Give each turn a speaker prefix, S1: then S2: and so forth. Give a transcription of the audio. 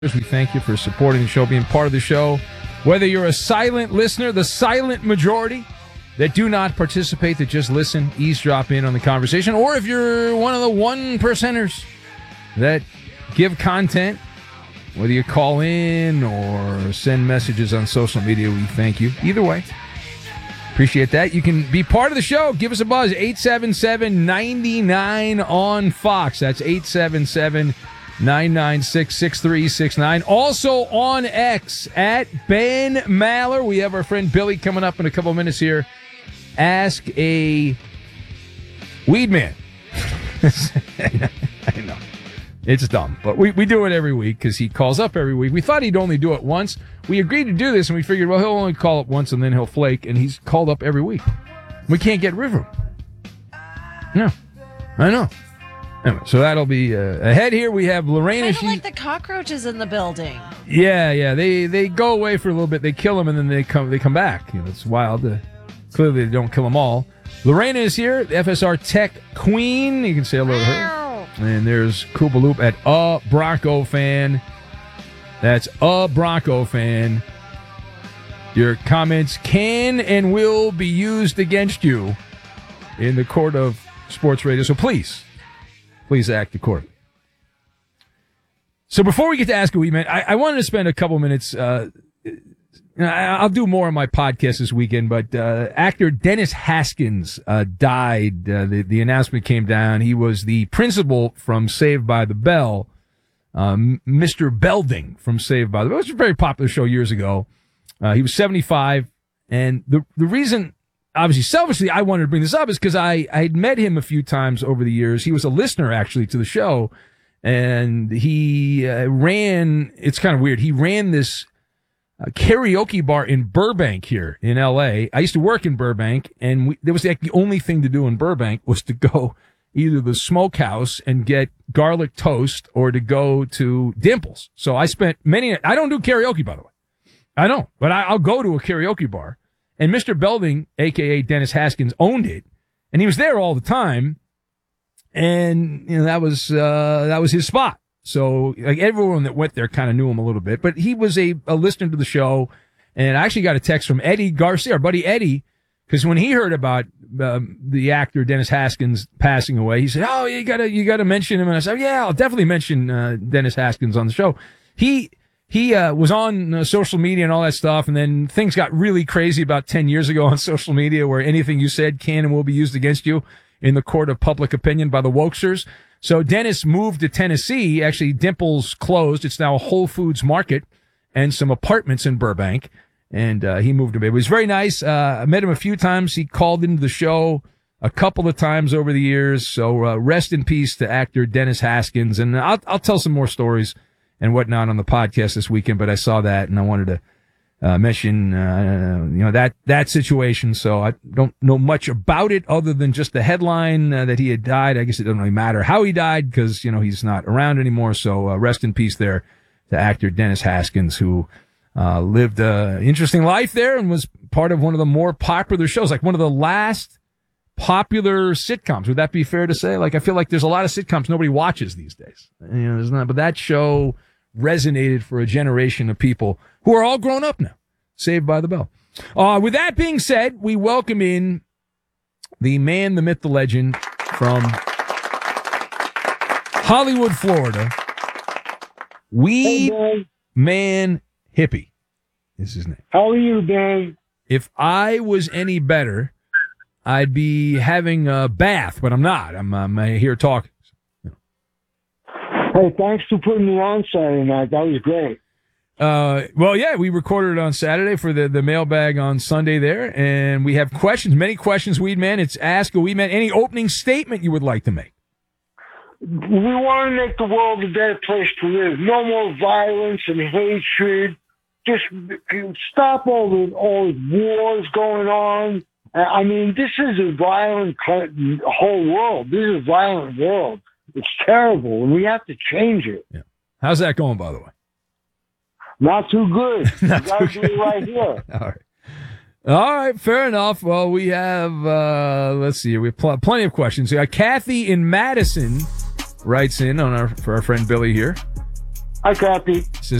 S1: We thank you for supporting the show, being part of the show. Whether you're a silent listener, the silent majority that do not participate, that just listen, eavesdrop in on the conversation, or if you're one of the 1%ers that give content, whether you call in or send messages on social media, we thank you. Either way, appreciate that. You can be part of the show. Give us a buzz, 877-99 on Fox. That's 877-996-6369. Also on X, at Ben Maller. We have our friend Billy coming up in a couple minutes here. Ask a weed man. I know. It's dumb, but we do it every week because he calls up every week. We thought he'd only do it once. We agreed to do this, and we figured, well, he'll only call up once, and then he'll flake, and he's called up every week. We can't get rid of him. No, I know. Anyway, so that'll be ahead here. We have Lorena.
S2: Kind of like the cockroaches in the building.
S1: Yeah. They go away for a little bit. They kill them, and then they come back. You know, it's wild. Clearly, they don't kill them all. Lorena is here, the FSR Tech Queen. You can say hello to her. And there's Koopaloop at A Bronco Fan. That's A Bronco Fan. Your comments can and will be used against you in the court of sports radio. So please act accordingly. So before we get to Ask a Weed Man, I wanted to spend a couple minutes. I'll do more on my podcast this weekend, but actor Dennis Haskins died. The announcement came down. He was the principal from Saved by the Bell, Mr. Belding from Saved by the Bell. It was a very popular show years ago. He was 75, and the reason, obviously, selfishly, I wanted to bring this up is because I had met him a few times over the years. He was a listener, actually, to the show, and he ran, it's kind of weird, he ran this karaoke bar in Burbank here in L.A. I used to work in Burbank, and there was like the only thing to do in Burbank was to go either the smokehouse and get garlic toast or to go to Dimples. So I spent I don't do karaoke, by the way. I don't, but I'll go to a karaoke bar. And Mr. Belding, a.k.a. Dennis Haskins, owned it, and he was there all the time. And, you know, that was his spot. So, like, everyone that went there kind of knew him a little bit, but he was a listener to the show. And I actually got a text from Eddie Garcia, our buddy Eddie, because when he heard about the actor Dennis Haskins passing away, he said, "Oh, you gotta mention him." And I said, "Yeah, I'll definitely mention Dennis Haskins on the show." He was on social media and all that stuff, and then things got really crazy about 10 years ago on social media, where anything you said can and will be used against you in the court of public opinion by the wokesters. So Dennis moved to Tennessee. Actually, Dimples closed. It's now a Whole Foods Market and some apartments in Burbank. And he moved away. It was very nice. I met him a few times. He called into the show a couple of times over the years. So rest in peace to actor Dennis Haskins. And I'll tell some more stories and whatnot on the podcast this weekend. But I saw that, and I wanted to mention that situation. So I don't know much about it other than just the headline that he had died. I guess it doesn't really matter how he died because, you know, he's not around anymore. So rest in peace there to actor Dennis Haskins, who lived an interesting life there and was part of one of the more popular shows, like one of the last popular sitcoms. Would that be fair to say? Like, I feel like there's a lot of sitcoms nobody watches these days. You know, there's not, but that show resonated for a generation of people who are all grown up now. Saved by the Bell. With that being said, we welcome in the man, the myth, the legend from Hollywood, Florida. Weed Man Hippie is his name.
S3: How are you, Dan?
S1: If I was any better, I'd be having a bath, but I'm not. I'm here talking.
S3: Hey, thanks for putting me on Saturday night. That was great.
S1: Well, yeah, we recorded it on Saturday for the mailbag on Sunday there, and we have questions, many questions, Weed Man. It's Ask a Weed Man. Any opening statement you would like to make?
S3: We want to make the world a better place to live. No more violence and hatred. Just stop all the wars going on. I mean, this is a violent whole world. This is a violent world. It's terrible, and we have to change it.
S1: Yeah. How's that going, by the way?
S3: Not too good. Not you got to do it right here.
S1: All right, fair enough. Well, we have, let's see here. We have plenty of questions. Kathy in Madison writes in for our friend Billy here.
S3: Hi, Kathy.
S1: Says